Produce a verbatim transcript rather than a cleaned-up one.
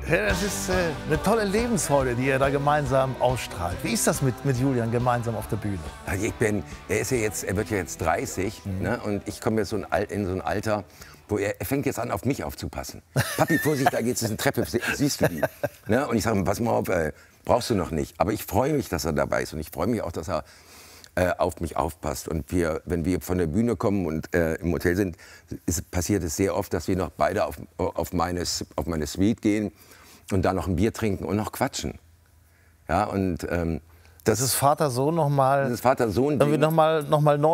Ja, das ist äh, eine tolle Lebensfreude, die ihr da gemeinsam ausstrahlt. Wie ist das mit, mit Julian gemeinsam auf der Bühne? Also ich bin, er ist ja jetzt, er wird ja jetzt dreißig, mhm. ne? Und ich komme jetzt so ein, in so ein Alter, wo er, er fängt jetzt an, auf mich aufzupassen. Papi, Vorsicht, da geht's, ist eine Treppe, siehst du die? Ne? Und ich sage, pass mal auf, äh, brauchst du noch nicht. Aber ich freue mich, dass er dabei ist und ich freue mich auch, dass er äh, auf mich aufpasst. Und wir, wenn wir von der Bühne kommen und äh, im Hotel sind, ist, passiert es sehr oft, dass wir noch beide auf, auf, meine, auf meine Suite gehen und da noch ein Bier trinken und noch quatschen. Ja, und ähm, Das ist Vater-Sohn noch mal, das ist Vater-Sohn. irgendwie noch mal, noch mal neu